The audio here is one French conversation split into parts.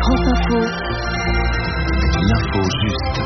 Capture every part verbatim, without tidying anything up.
France Info. L'info juste.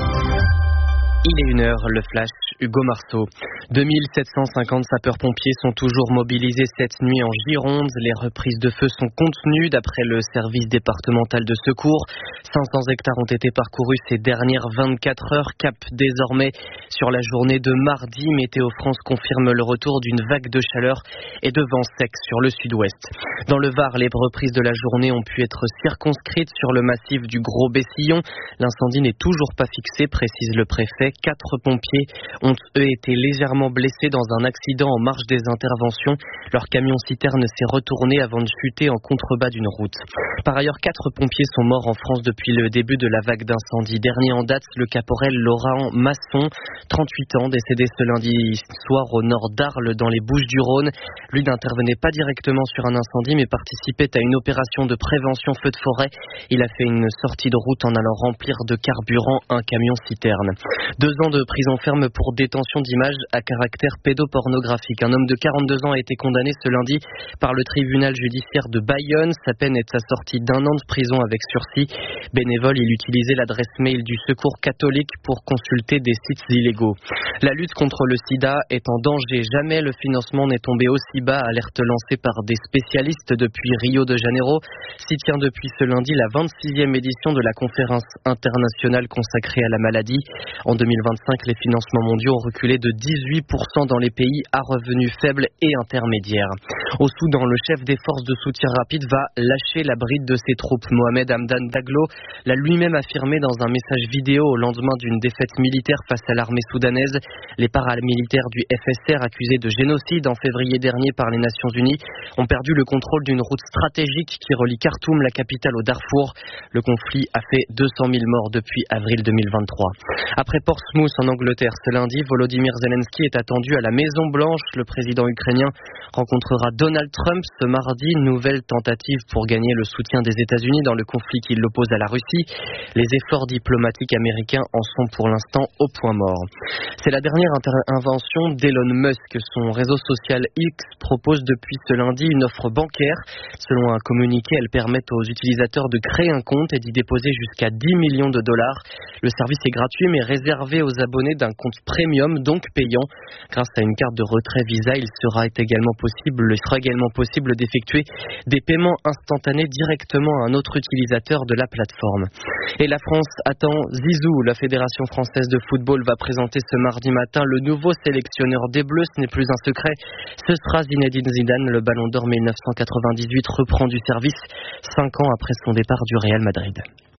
Il est une heure, le flash, Hugo Marceau. deux mille sept cent cinquante sapeurs-pompiers sont toujours mobilisés cette nuit en Gironde. Les reprises de feu sont contenues d'après le service départemental de secours. cinq cents hectares ont été parcourus ces dernières vingt-quatre heures. Cap désormais sur la journée de mardi. Météo France confirme le retour d'une vague de chaleur et de vent sec sur le sud-ouest. Dans le Var, les reprises de la journée ont pu être circonscrites sur le massif du Gros Bessillon. L'incendie n'est toujours pas fixé, précise le préfet. Quatre pompiers ont eux été légèrement blessés dans un accident en marge des interventions. Leur camion-citerne s'est retourné avant de chuter en contrebas d'une route. Par ailleurs, quatre pompiers sont morts en France depuis le début de la vague d'incendie. Dernier en date, le caporal Laurent Masson, trente-huit ans, décédé ce lundi soir au nord d'Arles dans les Bouches-du-Rhône. Lui n'intervenait pas directement sur un incendie mais participait à une opération de prévention feu de forêt. Il a fait une sortie de route en allant remplir de carburant un camion-citerne. Deux ans de prison ferme pour détention d'images à caractère pédopornographique. Un homme de quarante-deux ans a été condamné ce lundi par le tribunal judiciaire de Bayonne. Sa peine est assortie d'un an de prison avec sursis. Bénévole, il utilisait l'adresse mail du Secours catholique pour consulter des sites illégaux. La lutte contre le sida est en danger. Jamais le financement n'est tombé aussi bas, alerte lancée par des spécialistes depuis Rio de Janeiro. S'y tient depuis ce lundi la vingt-sixième édition de la conférence internationale consacrée à la maladie. En deux mille vingt-cinq, les financements mondiaux ont reculé de dix-huit pour cent dans les pays à revenus faibles et intermédiaires. Au Soudan, le chef des forces de soutien rapide va lâcher la bride de ses troupes. Mohamed Hamdan Daglo l'a lui-même affirmé dans un message vidéo au lendemain d'une défaite militaire face à l'armée soudanaise. Les paramilitaires du F S R, accusés de génocide en février dernier par les Nations Unies, ont perdu le contrôle d'une route stratégique qui relie Khartoum, la capitale, au Darfour. Le conflit a fait deux cent mille morts depuis avril deux mille vingt-trois. Après Portsmouth en Angleterre ce lundi, Volodymyr Zelensky est attendu à la Maison Blanche. Le président ukrainien rencontrera Donald Trump ce mardi. Nouvelle tentative pour gagner le soutien des États-Unis dans le conflit qui l'oppose à la Russie. Les efforts diplomatiques américains en sont pour l'instant au point mort. C'est la dernière invention d'Elon Musk. Son réseau social X propose depuis ce lundi une offre bancaire. Selon un communiqué, elle permet aux utilisateurs de créer un compte et d'y déposer jusqu'à dix millions de dollars. Le service est gratuit mais réservé aux abonnés d'un compte premium, donc payant. Grâce à une carte de retrait Visa, il sera également possible, il sera également possible d'effectuer des paiements instantanés directement à un autre utilisateur de la plateforme. Et la France attend Zizou. La Fédération française de football va présenter ce mardi matin le nouveau sélectionneur des Bleus. Ce n'est plus un secret. Ce sera Zinedine Zidane. Le Ballon d'Or mille neuf cent quatre-vingt-dix-huit reprend du service cinq ans après son départ du Real Madrid.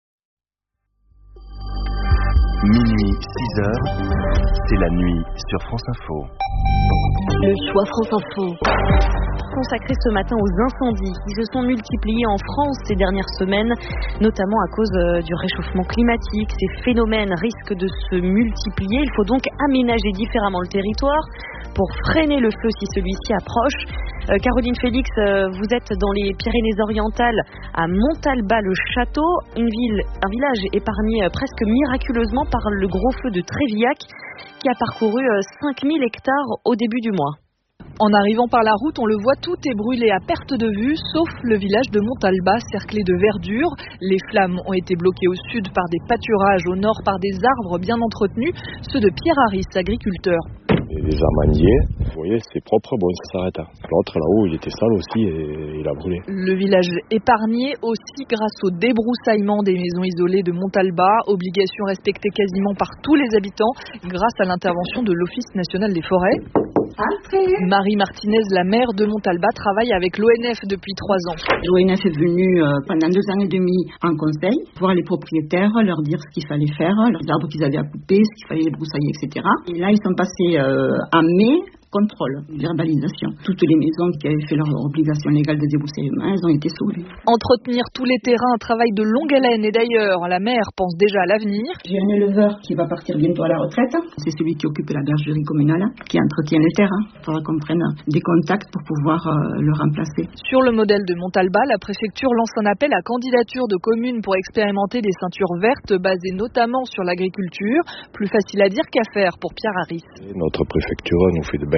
Minuit, six heures, c'est la nuit sur France Info. Le choix France Info. Consacré ce matin aux incendies qui se sont multipliés en France ces dernières semaines, notamment à cause du réchauffement climatique. Ces phénomènes risquent de se multiplier. Il faut donc aménager différemment le territoire pour freiner le feu si celui-ci approche. Euh, Caroline Félix, euh, vous êtes dans les Pyrénées-Orientales à Montalbas-le-Château, une ville, un village épargné euh, presque miraculeusement par le gros feu de Trévillac qui a parcouru euh, cinq mille hectares au début du mois. En arrivant par la route, on le voit, tout est brûlé à perte de vue, sauf le village de Montalbas, cerclé de verdure. Les flammes ont été bloquées au sud par des pâturages, au nord par des arbres bien entretenus, ceux de Pierre Harris, agriculteur. Et les amandiers, vous voyez, c'est propre, bon, ça s'arrête. L'autre là-haut, il était sale aussi et il a brûlé. Le village épargné aussi grâce au débroussaillement des maisons isolées de Montalbas, obligation respectée quasiment par tous les habitants grâce à l'intervention de l'Office national des forêts. Marie Martinez, la maire de Montalbas, travaille avec l'O N F depuis trois ans. L'O N F est venu euh, pendant deux ans et demi en conseil, voir les propriétaires, leur dire ce qu'il fallait faire, les arbres qu'ils avaient à couper, ce qu'il fallait les broussailler, et cetera. Et là, ils sont passés euh, en mai. Contrôle, verbalisation. Toutes les maisons qui avaient fait leur obligation légale de débroussaillement, elles ont été sauvées. Entretenir tous les terrains, un travail de longue haleine. Et d'ailleurs, la maire pense déjà à l'avenir. J'ai un éleveur qui va partir bientôt à la retraite. C'est celui qui occupe la bergerie communale, qui entretient les terrains. Il faudra qu'on prenne des contacts pour pouvoir euh, le remplacer. Sur le modèle de Montalbas, la préfecture lance un appel à candidature de communes pour expérimenter des ceintures vertes basées notamment sur l'agriculture. Plus facile à dire qu'à faire pour Pierre Harris. Et notre préfecture nous fait de belles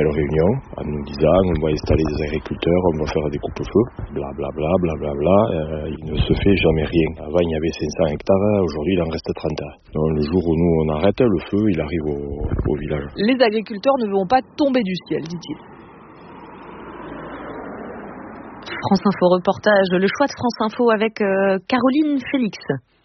belle réunion en nous disant on va installer des agriculteurs, on va faire des coupes-feux, blablabla, blablabla. Euh, il ne se fait jamais rien. Avant il y avait cinq cents hectares, aujourd'hui il en reste trente. Donc le jour où nous on arrête, le feu il arrive au, au village. Les agriculteurs ne vont pas tomber du ciel, dit-il. France Info reportage, le choix de France Info avec euh, Caroline Félix.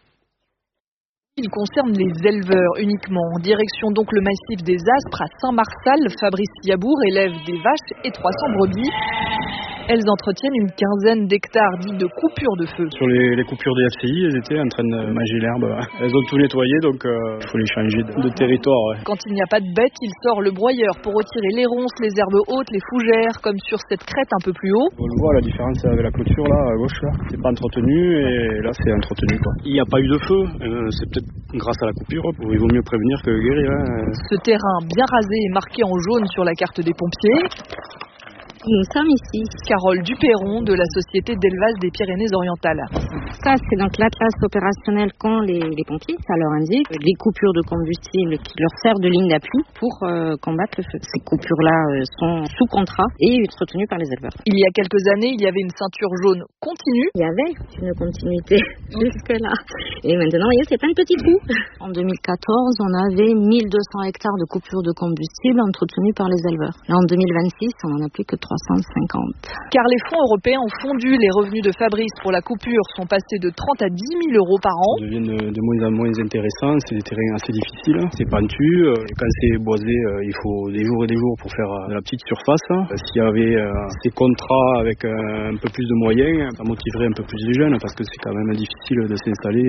Il concerne les éleveurs uniquement. En direction donc le massif des Aspres à Saint-Marçal, Fabrice Yabour élève des vaches et trois cents brebis. Elles entretiennent une quinzaine d'hectares dits de coupures de feu. Sur les, les coupures des F C I, elles étaient en train de manger l'herbe. Elles ont tout nettoyé, donc il euh, faut les changer de, de territoire. Ouais. Quand il n'y a pas de bêtes, il sort le broyeur pour retirer les ronces, les herbes hautes, les fougères, comme sur cette crête un peu plus haut. On le voit, la différence avec la clôture là, à gauche là, c'est pas entretenu et là c'est entretenu quoi. Il n'y a pas eu de feu, euh, c'est peut-être grâce à la coupure, il vaut mieux prévenir que guérir. Hein. Ce terrain bien rasé est marqué en jaune sur la carte des pompiers. Nous sommes ici. Carole Duperron de la Société d'élevage des Pyrénées-Orientales. Ça, c'est donc l'atlas opérationnel qu'ont les, les pompiers. Ça leur indique les coupures de combustible qui leur servent de ligne d'appui pour euh, combattre le feu. Ces coupures-là euh, sont sous contrat et entretenues par les éleveurs. Il y a quelques années, il y avait une ceinture jaune continue. Il y avait une continuité jusque-là. Et maintenant, il y a plein de petits trous. En deux mille quatorze, on avait mille deux cents hectares de coupures de combustible entretenues par les éleveurs. Là, en deux mille vingt-six, on n'en a plus que trois cent cinquante. Car les fonds européens ont fondu, les revenus de Fabrice pour la coupure sont passés de trente à dix mille euros par an. Ils deviennent de, de moins en moins intéressants, c'est des terrains assez difficiles, c'est pentu. Et quand c'est boisé, il faut des jours et des jours pour faire de la petite surface. S'il y avait ces contrats avec un peu plus de moyens, ça motiverait un peu plus les jeunes parce que c'est quand même difficile de s'installer.